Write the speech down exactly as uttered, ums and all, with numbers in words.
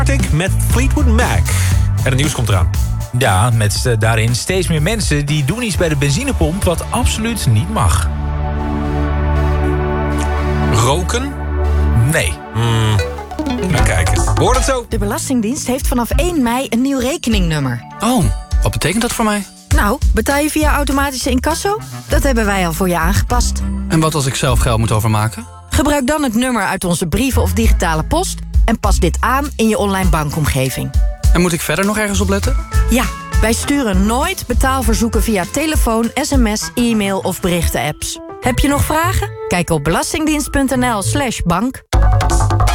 Arctic met Fleetwood Mac. En het nieuws komt eraan. Ja, met uh, daarin steeds meer mensen die doen iets bij de benzinepomp wat absoluut niet mag. Roken? Nee. Hmm. Even kijken. Hoor het zo? De Belastingdienst heeft vanaf één mei een nieuw rekeningnummer. Oh, wat betekent dat voor mij? Nou, betaal je via automatische incasso? Dat hebben wij al voor je aangepast. En wat als ik zelf geld moet overmaken? Gebruik dan het nummer uit onze brieven of digitale post en pas dit aan in je online bankomgeving. En moet ik verder nog ergens op letten? Ja, wij sturen nooit betaalverzoeken via telefoon, sms, e-mail of berichten-apps. Heb je nog vragen? Kijk op belastingdienst punt n l slash bank.